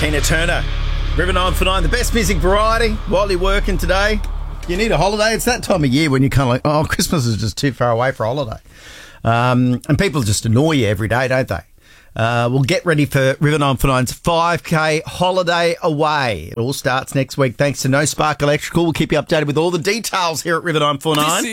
Tina Turner, River 9 for 9, the best music variety. While you're working today, you need a holiday. It's that time of year when you're kind of like, oh, Christmas is just too far away for a holiday. And people just annoy you every day, don't they? We'll get ready for River 9 for 9's 5K holiday away. It all starts next week thanks to No Spark Electrical. We'll keep you updated with all the details here at River 9 for 9.